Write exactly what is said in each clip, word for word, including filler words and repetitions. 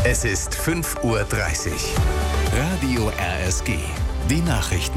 Es ist fünf Uhr dreißig. Radio R S G. Die Nachrichten.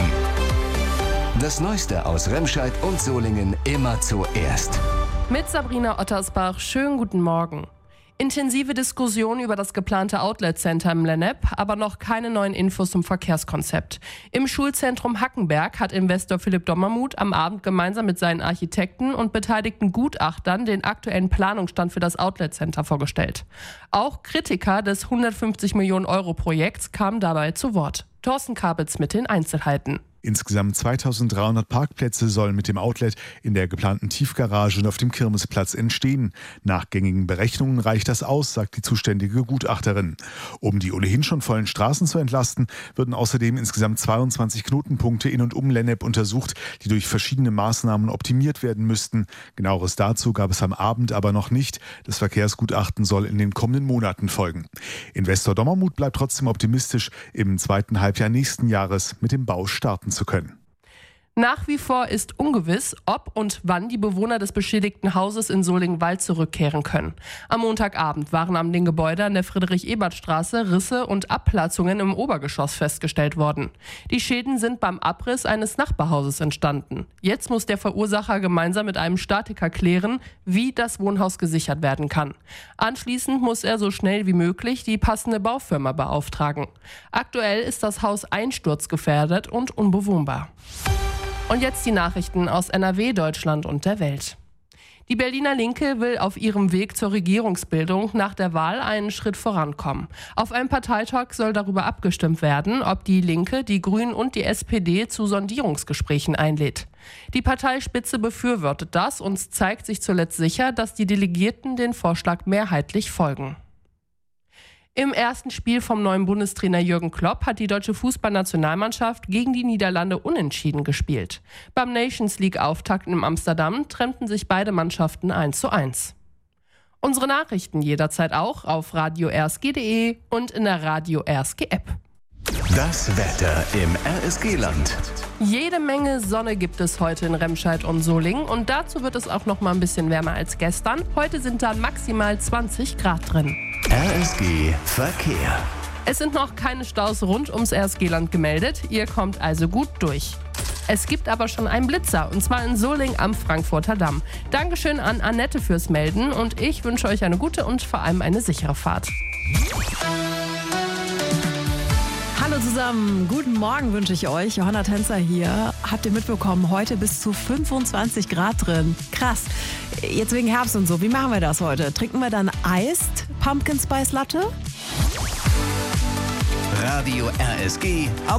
Das Neueste aus Remscheid und Solingen immer zuerst. Mit Sabrina Ottersbach, schönen guten Morgen. Intensive Diskussion über das geplante Outlet-Center im Lennep, aber noch keine neuen Infos zum Verkehrskonzept. Im Schulzentrum Hackenberg hat Investor Philipp Dommermuth am Abend gemeinsam mit seinen Architekten und beteiligten Gutachtern den aktuellen Planungsstand für das Outlet-Center vorgestellt. Auch Kritiker des hundertfünfzig Millionen Euro Projekts kamen dabei zu Wort. Thorsten Kabitz mit den Einzelheiten. Insgesamt zweitausenddreihundert Parkplätze sollen mit dem Outlet in der geplanten Tiefgarage und auf dem Kirmesplatz entstehen. Nach gängigen Berechnungen reicht das aus, sagt die zuständige Gutachterin. Um die ohnehin schon vollen Straßen zu entlasten, würden außerdem insgesamt zweiundzwanzig Knotenpunkte in und um Lennep untersucht, die durch verschiedene Maßnahmen optimiert werden müssten. Genaueres dazu gab es am Abend aber noch nicht. Das Verkehrsgutachten soll in den kommenden Monaten folgen. Investor Dommermuth bleibt trotzdem optimistisch, im zweiten Halbjahr nächsten Jahres mit dem Bau starten zu können. Nach wie vor ist ungewiss, ob und wann die Bewohner des beschädigten Hauses in Solingen-Wald zurückkehren können. Am Montagabend waren an den Gebäuden an der Friedrich-Ebert-Straße Risse und Abplatzungen im Obergeschoss festgestellt worden. Die Schäden sind beim Abriss eines Nachbarhauses entstanden. Jetzt muss der Verursacher gemeinsam mit einem Statiker klären, wie das Wohnhaus gesichert werden kann. Anschließend muss er so schnell wie möglich die passende Baufirma beauftragen. Aktuell ist das Haus einsturzgefährdet und unbewohnbar. Und jetzt die Nachrichten aus N R W, Deutschland und der Welt. Die Berliner Linke will auf ihrem Weg zur Regierungsbildung nach der Wahl einen Schritt vorankommen. Auf einem Parteitag soll darüber abgestimmt werden, ob die Linke, die Grünen und die S P D zu Sondierungsgesprächen einlädt. Die Parteispitze befürwortet das und zeigt sich zuletzt sicher, dass die Delegierten den Vorschlag mehrheitlich folgen. Im ersten Spiel vom neuen Bundestrainer Jürgen Klopp hat die deutsche Fußballnationalmannschaft gegen die Niederlande unentschieden gespielt. Beim Nations League-Auftakt in Amsterdam trennten sich beide Mannschaften eins zu eins. Unsere Nachrichten jederzeit auch auf radio r s g punkt d e und in der Radio R S G App. Das Wetter im R S G-Land. Jede Menge Sonne gibt es heute in Remscheid und Solingen und dazu wird es auch noch mal ein bisschen wärmer als gestern. Heute sind dann maximal zwanzig Grad drin. R S G Verkehr. Es sind noch keine Staus rund ums R S G-Land gemeldet. Ihr kommt also gut durch. Es gibt aber schon einen Blitzer, und zwar in Solingen am Frankfurter Damm. Dankeschön an Annette fürs Melden und ich wünsche euch eine gute und vor allem eine sichere Fahrt. Hallo zusammen, guten Morgen wünsche ich euch. Johanna Tänzer hier. Habt ihr mitbekommen, heute bis zu fünfundzwanzig Grad drin. Krass. Jetzt wegen Herbst und so. Wie machen wir das heute? Trinken wir dann Iced Pumpkin Spice Latte? Radio R S G.